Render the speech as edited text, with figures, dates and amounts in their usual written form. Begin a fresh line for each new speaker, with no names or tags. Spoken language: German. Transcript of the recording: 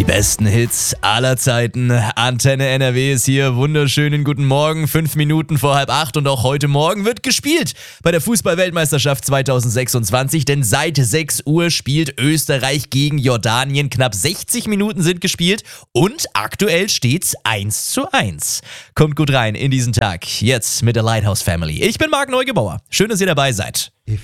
Die besten Hits aller Zeiten. Antenne NRW ist hier. Wunderschönen guten Morgen. 5 Minuten vor 7:30 und auch heute Morgen wird gespielt bei der Fußball-Weltmeisterschaft 2026, denn seit 6 Uhr spielt Österreich gegen Jordanien. Knapp 60 Minuten sind gespielt und aktuell steht's 1:1. Kommt gut rein in diesen Tag. Jetzt mit der Lighthouse Family. Ich bin Marc Neugebauer. Schön, dass ihr dabei seid.